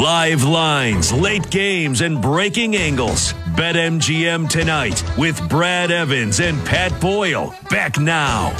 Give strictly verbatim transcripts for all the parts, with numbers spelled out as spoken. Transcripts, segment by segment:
Live lines, late games, and breaking angles. BetMGM tonight with Brad Evans and Pat Boyle. Back now.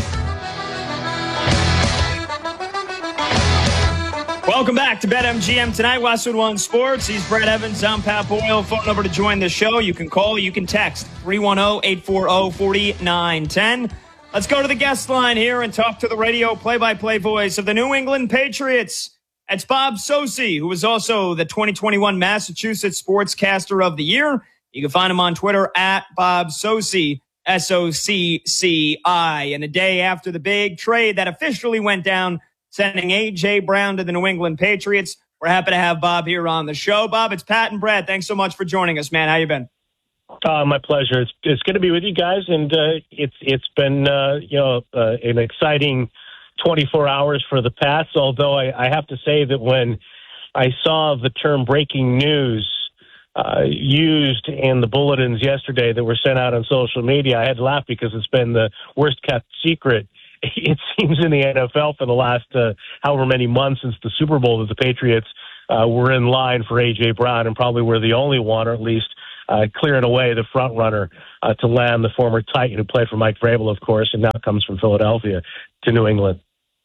Welcome back to BetMGM tonight. Westwood One Sports. He's Brad Evans. I'm Pat Boyle. Phone number to join the show. You can call. You can text three one zero, eight four zero, four nine one zero. Let's go to the guest line here and talk to the radio play-by-play voice of the New England Patriots. It's Bob Socci, who is also the twenty twenty-one Massachusetts Sportscaster of the Year. You can find him on Twitter at Bob Socci, S O C C I. And the day after the big trade that officially went down, sending A J. Brown to the New England Patriots, we're happy to have Bob here on the show. Bob, it's Pat and Brad. Thanks so much for joining us, man. How you been? Uh, my pleasure. It's it's good to be with you guys, and uh, it's it's been uh, you know uh, an exciting twenty-four hours for the Pats. Although I, I have to say that when I saw the term "breaking news" uh, used in the bulletins yesterday that were sent out on social media, I had to laugh because it's been the worst kept secret, it seems, in the N F L for the last uh, however many months since the Super Bowl that the Patriots uh, were in line for A J. Brown, and probably were the only one, or at least Uh, clearing away the front runner uh, to land the former Titan who played for Mike Vrabel, of course, and now comes from Philadelphia to New England.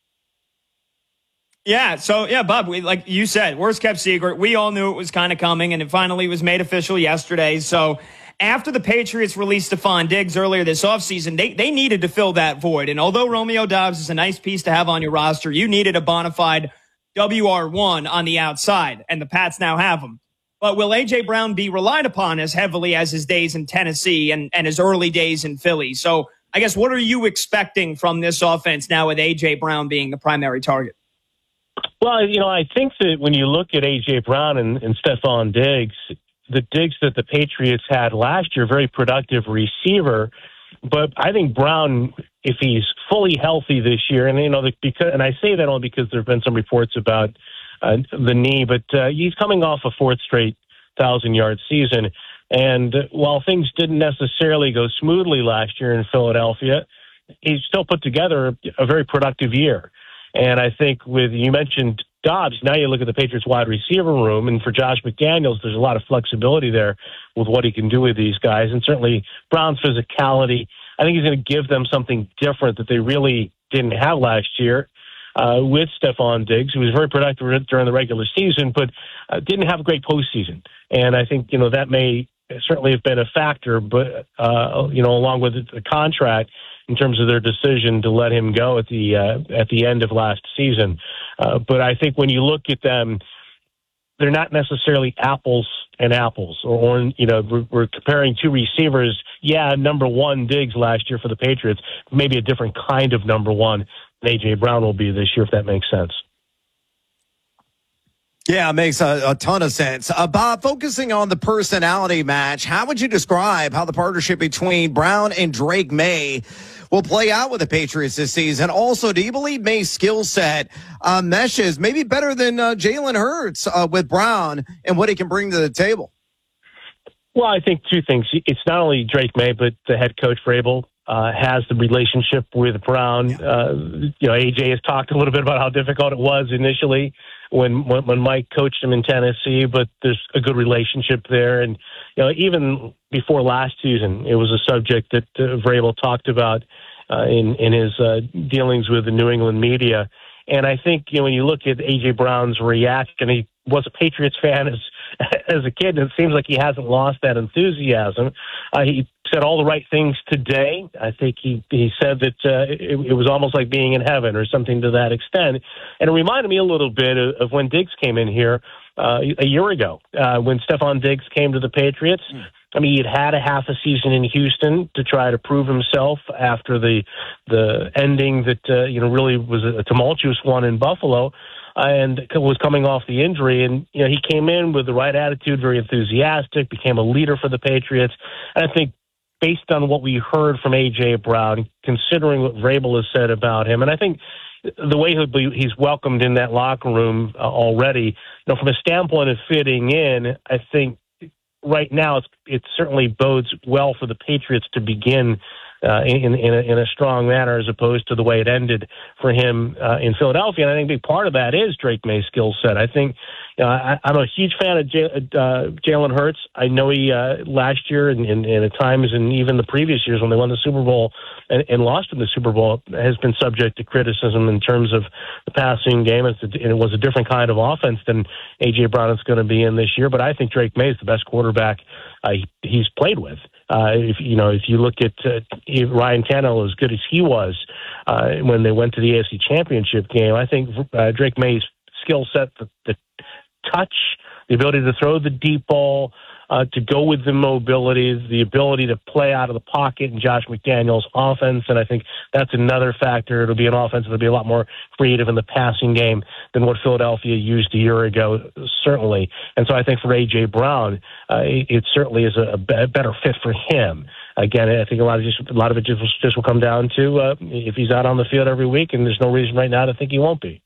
Yeah, so, yeah, Bob, we, like you said, worst kept secret. We all knew it was kind of coming, and it finally was made official yesterday. So after the Patriots released Stephon Diggs earlier this offseason, they, they needed to fill that void. And although Romeo Doubs is a nice piece to have on your roster, you needed a bona fide W R one on the outside, and the Pats now have him. But will A J. Brown be relied upon as heavily as his days in Tennessee and, and his early days in Philly? So I guess what are you expecting from this offense now with A J. Brown being the primary target? Well, you know, I think that when you look at A J. Brown and, and Stephon Diggs, the Diggs that the Patriots had last year, very productive receiver. But I think Brown, if he's fully healthy this year, and, you know, the, because, and I say that only because there have been some reports about Uh, the knee, but uh, he's coming off a fourth straight thousand-yard season. And uh, while things didn't necessarily go smoothly last year in Philadelphia, he still put together a, a very productive year. And I think with, you mentioned Doubs, now you look at the Patriots wide receiver room, and for Josh McDaniels, there's a lot of flexibility there with what he can do with these guys. And certainly Brown's physicality, I think he's going to give them something different that they really didn't have last year. Uh, with Stephon Diggs, who was very productive during the regular season, but uh, didn't have a great postseason. And I think, you know, that may certainly have been a factor, but, uh, you know, along with the contract in terms of their decision to let him go at the uh, at the end of last season. Uh, but I think when you look at them, they're not necessarily apples and apples, or, or you know, we're, we're comparing two receivers. Yeah, number one Diggs last year for the Patriots, maybe a different kind of number one than A J. Brown will be this year, if that makes sense. Yeah, it makes a, a ton of sense. Uh, Bob, focusing on the personality match, how would you describe how the partnership between Brown and Drake Maye will play out with the Patriots this season? Also, do you believe Maye's skill set uh, meshes maybe better than uh, Jalen Hurts uh, with Brown and what he can bring to the table? Well, I think two things. It's not only Drake Maye, but the head coach, Vrabel, uh, has the relationship with Brown. Uh, you know, A J has talked a little bit about how difficult it was initially when, when when Mike coached him in Tennessee, but there's a good relationship there. And, you know, even before last season, it was a subject that uh, Vrabel talked about uh, in, in his uh, dealings with the New England media. And I think, you know, when you look at A J. Brown's reaction, he was a Patriots fan as as a kid, and it seems like he hasn't lost that enthusiasm. Uh, he said all the right things today. I think he, he said that uh, it, it was almost like being in heaven or something to that extent. And it reminded me a little bit of, of when Diggs came in here uh, a year ago, uh, when Stephon Diggs came to the Patriots. Mm. I mean, he'd had a half a season in Houston to try to prove himself after the the ending that, uh, you know, really was a tumultuous one in Buffalo, uh, and was coming off the injury. And, you know, he came in with the right attitude, very enthusiastic, became a leader for the Patriots. And I think based on what we heard from A J. Brown, considering what Vrabel has said about him, and I think the way he'll be, he's welcomed in that locker room uh, already, you know, from a standpoint of fitting in, I think right now it's, it certainly bodes well for the Patriots to begin uh, in in a, in a strong manner, as opposed to the way it ended for him uh, in Philadelphia. And I think a big part of that is Drake May's skill set. I think you know, I, I'm a huge fan of J- uh, Jalen Hurts. I know he uh, last year and, and, and at times, and even the previous years when they won the Super Bowl and, and lost in the Super Bowl, has been subject to criticism in terms of the passing game. It's a, it was a different kind of offense than A J Brown is going to be in this year. But I think Drake May is the best quarterback uh, he's played with. Uh, if you know, if you look at uh, Ryan Tannehill, as good as he was uh, when they went to the A F C Championship game, I think uh, Drake May's skill set, the, the touch, the ability to throw the deep ball, uh, to go with the mobility, the ability to play out of the pocket in Josh McDaniels' offense, and I think that's another factor. It'll be an offense that'll be a lot more creative in the passing game than what Philadelphia used a year ago, certainly. And so I think for A J Brown, uh, it, it certainly is a, a better fit for him. Again, I think a lot of just a lot of it just, just will come down to uh, if he's out on the field every week, and there's no reason right now to think he won't be.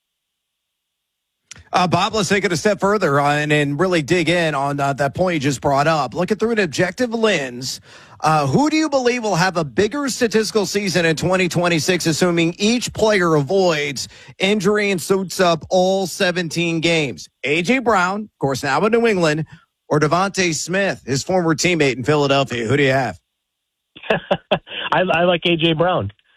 Uh, Bob, let's take it a step further on and really dig in on uh, that point you just brought up. Look at through an objective lens. Uh, who do you believe will have a bigger statistical season in twenty twenty-six, assuming each player avoids injury and suits up all seventeen games? A J Brown, of course, now in New England, or Devontae Smith, his former teammate in Philadelphia? Who do you have? I, I like A J Brown.